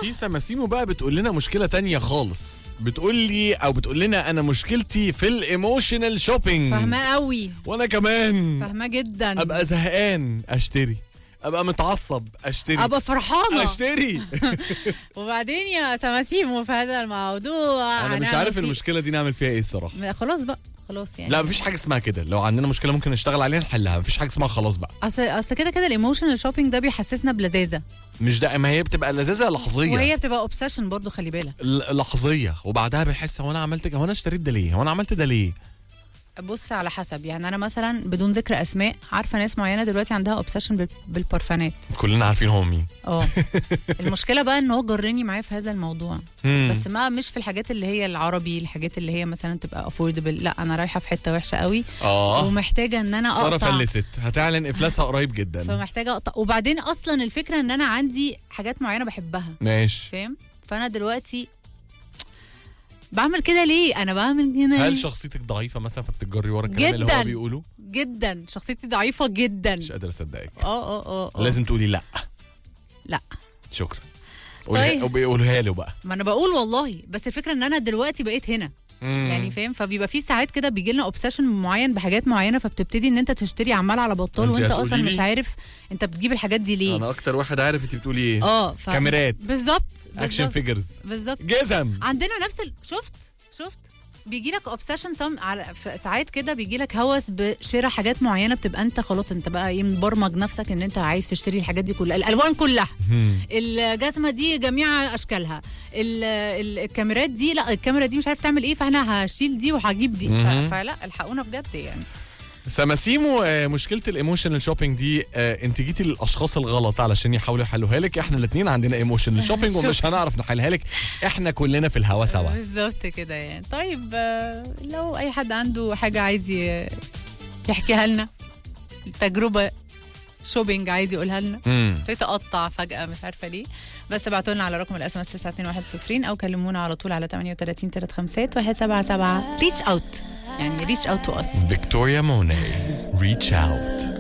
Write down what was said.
في سماسيمو بقى بتقول لنا مشكله تانية خالص. بتقول لي او بتقول لنا انا مشكلتي في الايموشنال شوبينج. فاهماه قوي. وانا كمان فاهماه جدا. ابقى زهقان اشتري، ابقى متعصب اشتري، ابقى فرحانه اشتري. وبعدين يا سماسيمو في هذا الموضوع انا مش عارف المشكله دي نعمل فيها ايه الصراحه. خلاص بقى خلاص يعني. لا مفيش حاجه اسمها كده، لو عندنا مشكله ممكن نشتغل عليها نحلها، مفيش حاجه اسمها خلاص بقى. اصل كده الايموشنال شوبينج ده بيحسسنا بلذاذه. مش ده، ما هي بتبقى لذاذه لحظيه، وهي بتبقى اوبسيشن برضو، خلي بالك. لحظيه، وبعدها بنحس هو انا عملت كده، هو انا اشتريت ده ليه، هو انا عملت ده ليه. بص على حسب يعني. انا مثلا بدون ذكر اسماء عارفه ناس معينه دلوقتي عندها اوبسيشن بالبرفانات. كلنا عارفين هم مين. المشكله بقى ان هو جرني معايا في هذا الموضوع. بس ما مش في الحاجات اللي هي العربي، الحاجات اللي هي مثلا تبقى افوردبل. لا انا رايحه في حته وحشه قوي. ومحتاجه ان انا اقطع. ساره فلست هتعلن افلاسها قريب جدا. فمحتاجه اقطع. وبعدين اصلا الفكره ان انا عندي حاجات معينه بحبها. ماشي. فاهم؟ فانا دلوقتي بعمل كده ليه؟ انا بعمل كده. هل شخصيتك ضعيفه مثلا فبتجري ورا الكلام اللي هو بيقوله؟ جدا. شخصيتي ضعيفه جدا. مش قادر اصدقك. لازم تقولي لا. لا شكرا. وبيقولها له بقى. ما انا بقول والله، بس الفكره ان انا دلوقتي بقيت هنا. يعني فاهم؟ فبيبقى في ساعات كده بيجي لنا اوبسيشن معين بحاجات معينه، فبتبتدي ان انت تشتري عمال على بطال وانت اصلا مش عارف انت بتجيب الحاجات دي ليه. انا اكتر واحد عارف انت بتقولي ايه. كاميرات بالظبط. اكشن فيجرز بالظبط. جزم. عندنا نفس شفت بيجي لك اوبسيشن على ساعات كده، بيجي لك هوس بشراء حاجات معينه، بتبقى انت خلاص انت بقى ايه مبرمج نفسك ان انت عايز تشتري الحاجات دي كلها، الالوان كلها، الجزمه دي جميع اشكالها، الكاميرات دي لا الكاميرا دي مش عارف تعمل ايه، فانا هشيل دي وهجيب دي. فلا الحقونا بجد يعني. سماسيمو مشكله الايموشنال شوبينج دي انت جيتي للاشخاص الغلط علشان يحاولوا يحلوها لك. احنا الاثنين عندنا ايموشنال شوبينج ومش هنعرف نحلها لك، احنا كلنا في الهوا سوا. بالظبط كده يعني. طيب لو اي حد عنده حاجه عايز يحكيها لنا، تجربه شوبينج عايز يقولها لنا، تقطع فجاه مش عارفه ليه، بس ابعتوا لنا على رقم الاس ام اس 92110 او كلمونا على طول على 38 355 177. ريتش اوت يعني، ريتش اوت تو اس. فيكتوريا موني، ريتش اوت.